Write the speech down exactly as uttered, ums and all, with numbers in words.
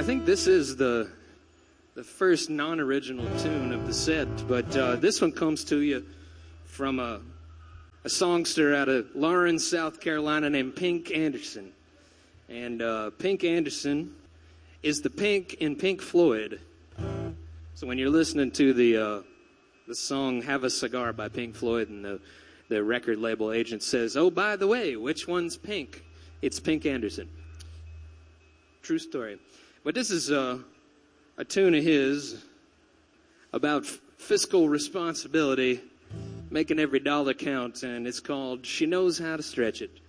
think this is the the first non-original tune of the set, but uh, this one comes to you from a, a songster out of Lawrence, South Carolina named Pink Anderson. And uh, Pink Anderson is the Pink in Pink Floyd. So when you're listening to the uh, the song "Have a Cigar" by Pink Floyd, and the the record label agent says, "Oh, by the way, which one's Pink?" It's Pink Anderson. True story. But this is uh, a tune of his about f- fiscal responsibility, making every dollar count, and it's called "She Knows How to Stretch It."